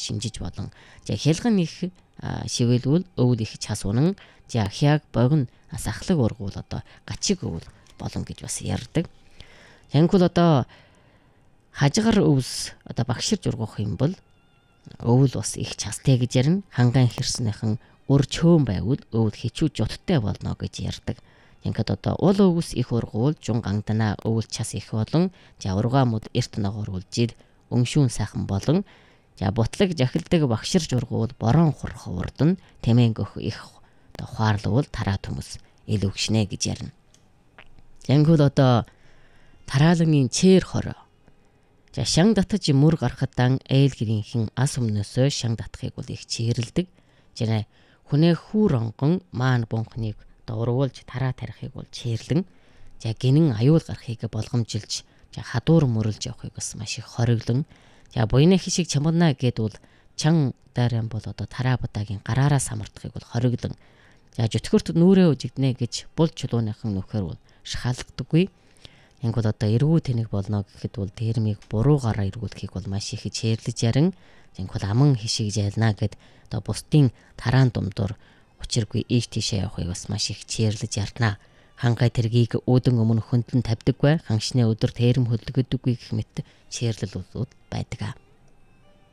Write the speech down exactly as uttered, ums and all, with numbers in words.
шинжиж болон за хялган их шивэлвэл өвөл их час унан за хяг богн сахлаг ургуул одоо гачиг өвөл болон гэж бас ярьдаг. Янгуул одоо хажгаар өвс одоо багширж ургах юм бол өвөл бас их частэ гэж ярина. Хангаан хэрснийхэн өр чөөн байвал өвөл хичүү жуттай болно гэж ярьдаг. Ингээд одоо уул өвс их ургуул жун гангданаа өвөл час их болон за ургаамууд эрт ногоор үлжил өмшүүн сайхан болон за бутлаг жахилдаг багширж ургуул борон хурх урдан тэмэнгөх их одоо хуарлуул тараа төмөс ил өгшнэ гэж ярина. Янгуул одоо тараалангийн чээр хороо за шан татаж мөр гарахад дан эйл гэрийнхэн ас өмнөөсөө шан татахыг бол их чирлдэг. Жирэ хүнээ хүүр онгон маан бунхныг дурвуулж тараа тарихыг бол чирлэн. За гинэн аюул гарахыг болгомжилж за хадуур мөрөлж явахыг бас маш их хориглон. За буйны хишиг чамбана гэдвэл чан дайран бол одоо тараа бадагийн гараараа самардахыг бол хориглон. За жүтгэрт нүрээ үжигднэ гэж бул чулууныхан нөхөр бол шахалддаггүй. Ингод одоо эргүү тэнэг болно гэхэд бол термийг буруугаараа эргүүлэхийг бол маш их чирлэж ярин. Ингод аман хишиг жайлна гэд одоо бусдын тараан думдуур учиргүй ийш тийшээ явахыг бас маш их чирлэж ярдна. Хангай тэргийг өөдөн өмнө хөндлөн тавьдаггүй, ханшны өдөр терм хөдөлгөдөггүй гэх мэт чирлэл бол байдаг.